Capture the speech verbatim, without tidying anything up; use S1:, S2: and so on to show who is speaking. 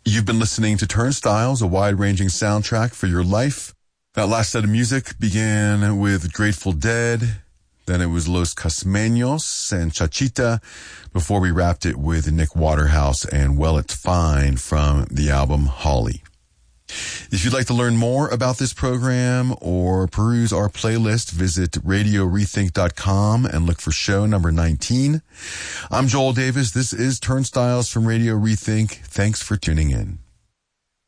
S1: You've been listening to Turnstiles, a wide-ranging soundtrack for your life. That last set of music began with Grateful Dead. Then it was Los Casmeños and Chachita before we wrapped it with Nick Waterhouse and Well It's Fine from the album Holly. If you'd like to learn more about this program or peruse our playlist, visit radio rethink dot com and look for show number nineteen. I'm Joel Davis. This is Turnstiles from Radio Rethink. Thanks for tuning in.